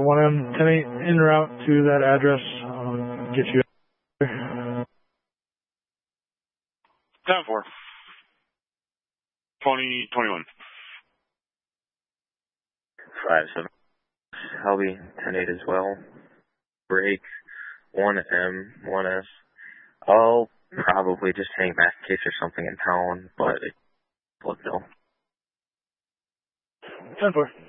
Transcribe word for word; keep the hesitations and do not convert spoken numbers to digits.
one M, ten eight en route to that address. I'll get you there. ten four. twenty, twenty-one. five seven. Helby, ten eight as well. Break, one M, one S. I'll probably just hang back in case there's something in town, but it, let me know. ten four.